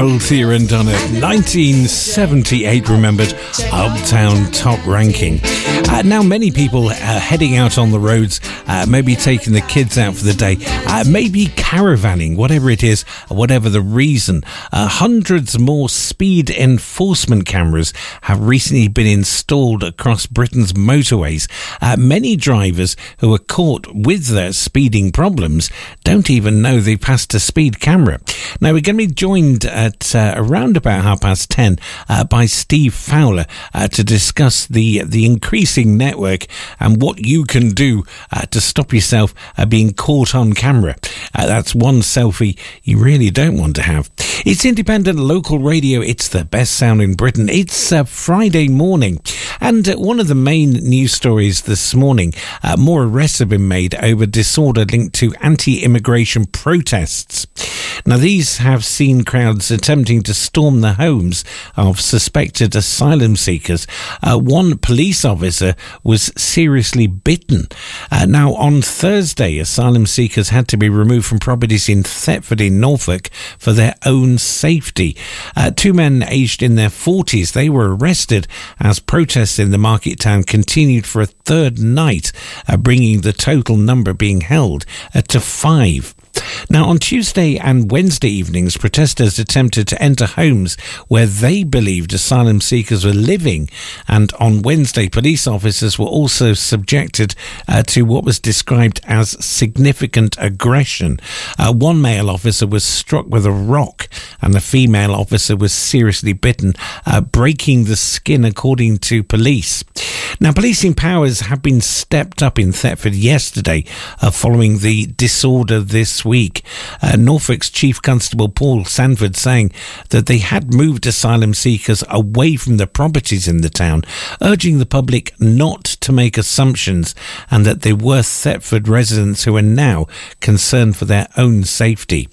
Althea and Donna, 1978 remembered Uptown Top Ranking. Now many people are heading out on the roads, maybe taking the kids out for the day, maybe caravanning, whatever it is, whatever the reason. Hundreds more speed enforcement cameras have recently been installed across Britain's motorways. Many drivers who are caught with their speeding problems don't even know they passed a speed camera. Now we're going to be joined at around about 10:30 by Steve Fowler to discuss the increasing network and what you can do to stop yourself being caught on camera. That's one selfie you really don't want to have. It's independent local radio. It's the best sound in Britain. It's Friday morning. And one of the main news stories this morning, more arrests have been made over disorder linked to anti-immigration protests. Now, these have seen crowds attempting to storm the homes of suspected asylum seekers. One police officer was seriously bitten. Now, on Thursday, asylum seekers had to be removed from properties in Thetford in Norfolk for their own safety. Two men aged in their 40s, they were arrested as protests in the market town continued for a third night, bringing the total number being held to 5. Now, on Tuesday and Wednesday evenings, protesters attempted to enter homes where they believed asylum seekers were living, and on Wednesday, police officers were also subjected to what was described as significant aggression. One male officer was struck with a rock, and the female officer was seriously bitten, breaking the skin, according to police. Now, policing powers have been stepped up in Thetford yesterday following the disorder this week. Norfolk's Chief Constable Paul Sanford saying that they had moved asylum seekers away from the properties in the town, urging the public not to make assumptions, and that they were Thetford residents who are now concerned for their own safety.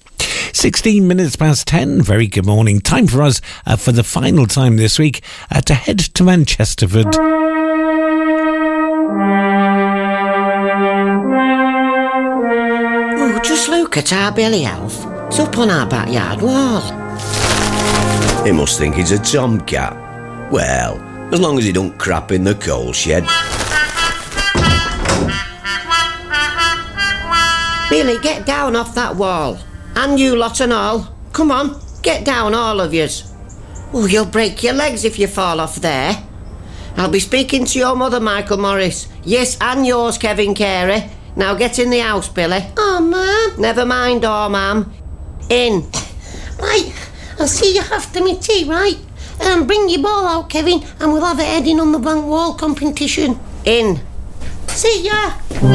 16 minutes past 10. Very good morning. Time for us for the final time this week to head to Manchesterford. Oh, just look at our Billy Elf. It's up on our backyard wall. He must think he's a tomcat. Well, as long as he don't crap in the coal shed. Billy, get down off that wall. And you lot and all. Come on, get down, all of yous. Oh, you'll break your legs if you fall off there. I'll be speaking to your mother, Michael Morris. Yes, and yours, Kevin Carey. Now get in the house, Billy. Oh, Ma'am. Never mind, Ma'am. In. Right, I'll see you after me tea, right? Bring your ball out, Kevin, and we'll have it heading on the blank wall competition. In. See ya.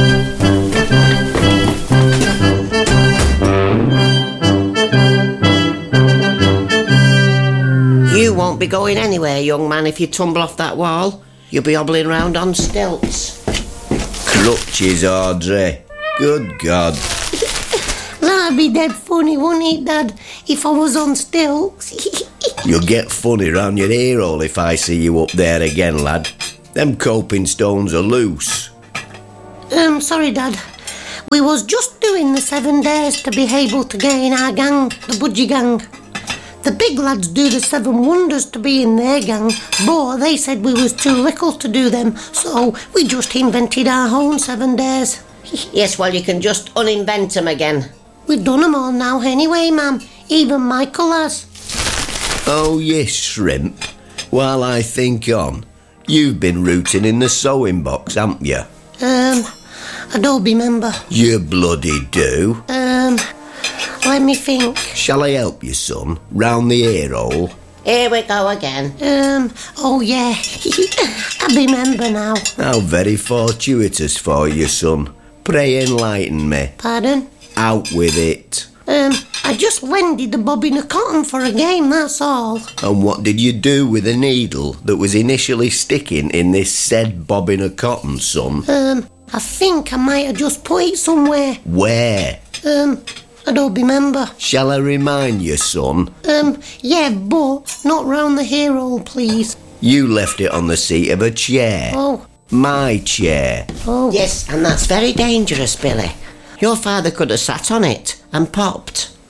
You won't be going anywhere, young man, if you tumble off that wall. You'll be hobbling round on stilts. Crutches, Audrey. Good God. That'd be dead funny, wouldn't it, Dad, if I was on stilts? You'll get funny round your ear hole if I see you up there again, lad. Them coping stones are loose. Sorry, Dad. We was just doing the 7 days to be able to get in our gang, the Budgie Gang. The big lads do the 7 wonders to be in their gang, but they said we was too little to do them, so we just invented our own 7 days. Yes, well, you can just uninvent them again. We've done them all now anyway, Ma'am. Even Michael has. Oh, yes, Shrimp. While I think on, you've been rooting in the sewing box, haven't you? I don't remember. You bloody do. Let me think. Shall I help you, son? Round the ear hole? Here we go again. Oh yeah. I remember now. How very fortuitous for you, son. Pray enlighten me. Pardon? Out with it. I just wended the bobbin of cotton for a game, that's all. And what did you do with the needle that was initially sticking in this said bobbin of cotton, son? I think I might have just put it somewhere. Where? I don't remember. Shall I remind you, son? Yeah, but not round the hair hole, please. You left it on the seat of a chair. Oh. My chair. Oh. Yes, and that's very dangerous, Billy. Your father could have sat on it and popped.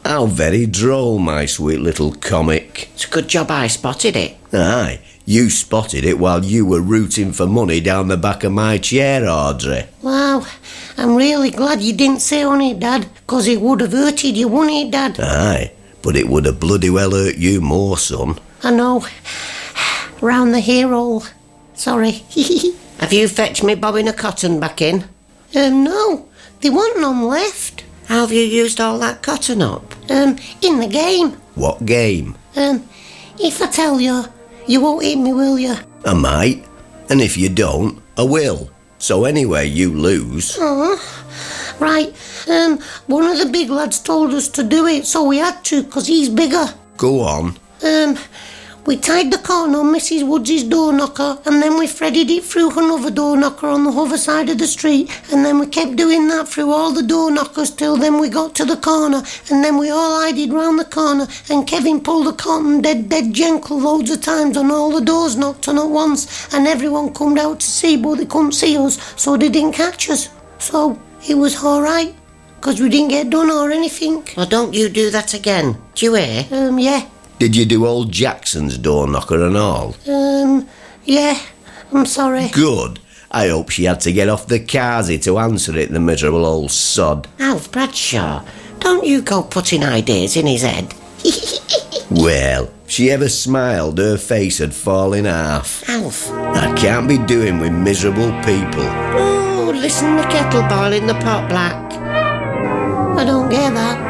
How very droll, my sweet little comic. It's a good job I spotted it. Aye, you spotted it while you were rooting for money down the back of my chair, Audrey. Wow, I'm really glad you didn't say on it, Dad, 'cause it would have hurted you, wouldn't it, Dad? Aye, but it would have bloody well hurt you more, son. I know. Round the hair hole. Sorry. Have you fetched me bobbin of cotton back in? No, there wasn't none left. How have you used all that cotton up? In the game. What game? If I tell you, you won't hit me, will you? I might, and if you don't, I will. So anyway, you lose. Right, one of the big lads told us to do it, so we had to, 'cause he's bigger. Go on. We tied the corn on Mrs. Woods' door knocker, and then we threaded it through another door knocker on the other side of the street, and then we kept doing that through all the door knockers till then we got to the corner, and then we all hided round the corner, and Kevin pulled the cotton dead gentle loads of times, and all the doors knocked on at once, and everyone come out to see, but they couldn't see us, so they didn't catch us. So it was all right, 'cause we didn't get done or anything. Well, don't you do that again. Do you hear? Yeah. Did you do old Jackson's door knocker and all? Yeah. I'm sorry. Good. I hope she had to get off the carsey to answer it, the miserable old sod. Alf Bradshaw, don't you go putting ideas in his head. Well, if she ever smiled, her face had fallen half. Alf. I can't be doing with miserable people. Oh, listen, the kettle boiling the pot black. I don't get that.